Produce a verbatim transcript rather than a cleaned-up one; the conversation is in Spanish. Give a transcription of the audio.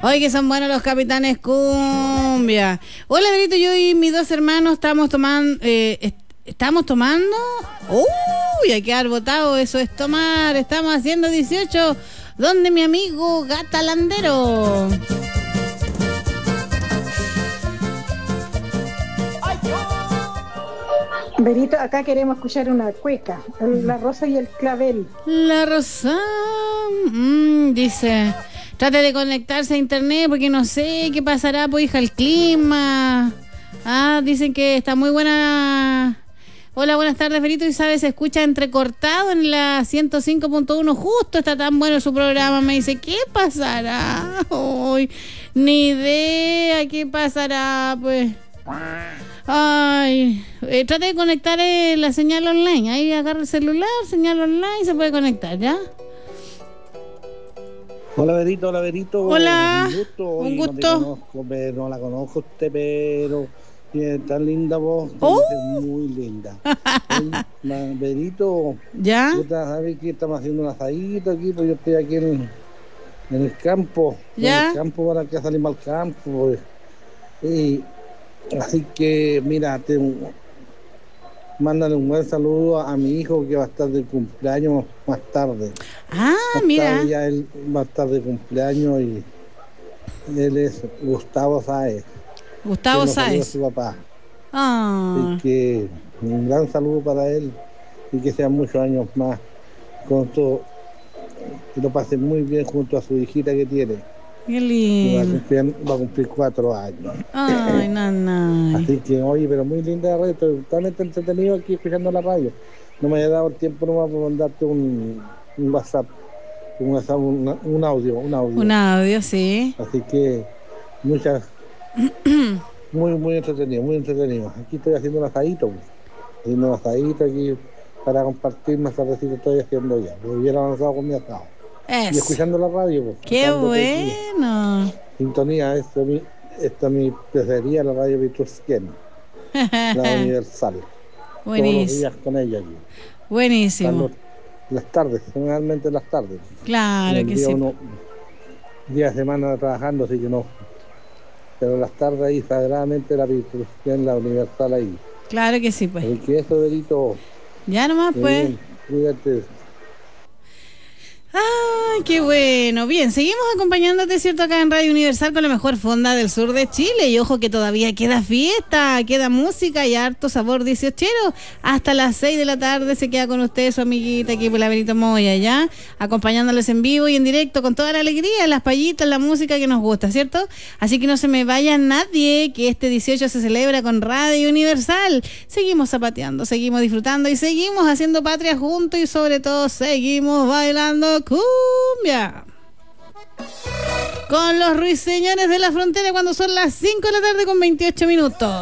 Hoy que son buenos los Capitanes Cumbia. Hola, Berito, yo y mis dos hermanos estamos tomando... Eh, est- ¿Estamos tomando? Uy, hay que haber votado, eso es tomar. Estamos haciendo dieciocho. ¿Dónde mi amigo Gatalandero? Berito, acá queremos escuchar una cueca, La Rosa y el Clavel. La Rosa, mm, dice, trate de conectarse a internet porque no sé qué pasará, pues hija, el clima. Ah, dicen que está muy buena. Hola, buenas tardes, Berito. Y sabes, se escucha entrecortado en la ciento cinco punto uno. Justo está tan bueno su programa. Me dice, ¿qué pasará hoy? Ni idea qué pasará, pues. Ay, eh, trate de conectar eh, la señal online. Ahí agarra el celular, señal online, se puede conectar, ¿ya? Hola, Berito, hola, Berito. Hola, un gusto. un Oye, gusto. No te conozco, pero no la conozco usted, pero tiene tan linda voz. Oh. Es muy linda. Oye, Berito, ¿ya? ¿sabes que estamos haciendo un asadito aquí? Pues yo estoy aquí en, en el campo. ¿ya? En el campo, para que salimos al campo. Pues. Y así que, mira, te, mándale un buen saludo a, a mi hijo que va a estar de cumpleaños más tarde. Ah, más mira. Tarde ya él va a estar de cumpleaños y él es Gustavo Sáez. Gustavo Sáez. Su papá. Ah. Así que un gran saludo para él y que sean muchos años más con todo. Que lo pase muy bien junto a su hijita que tiene. Qué lindo. Va a cumplir, va a cumplir cuatro años. Ay, nanay. Así que, oye, pero muy linda la radio. Estoy totalmente entretenido aquí escuchando la radio. No me haya dado el tiempo nomás para mandarte un, un WhatsApp. Un WhatsApp, un, un audio, un audio. Un audio, sí. Así que, muchas... muy, muy entretenido, muy entretenido. Aquí estoy haciendo un asadito. Pues. Haciendo un asadito aquí para compartir más tardecito. Estoy haciendo ya. Me hubiera avanzado con mi asado. Eso. Y escuchando la radio. Pues, qué bueno. Aquí. Sintonía, esta es mi, esta es mi preferida, la radio Vitrusquén, la Universal. Buenísimo. Todos los días con ella aquí. Buenísimo. Los, las tardes, generalmente las tardes. Claro el que día sí. Uno, día de semana trabajando, así que no. Pero las tardes ahí, sagradamente, la Vitrusquén, la Universal ahí. Claro que sí, pues. Así que eso, Berito. Ya nomás, pues. Bien, cuídate. Ay, qué bueno. Bien, seguimos acompañándote, ¿cierto? Acá en Radio Universal con la mejor fonda del sur de Chile. Y ojo que todavía queda fiesta, queda música y harto sabor dieciochero. Hasta las seis de la tarde se queda con usted su amiguita aquí por la Benito Moya, ¿ya? Acompañándoles en vivo y en directo con toda la alegría, las payitas, la música que nos gusta, ¿cierto? Así que no se me vaya nadie, que este dieciocho se celebra con Radio Universal. Seguimos zapateando, seguimos disfrutando y seguimos haciendo patria juntos y sobre todo seguimos bailando cumbia con los ruiseñores de la frontera cuando son las cinco de la tarde con veintiocho minutos.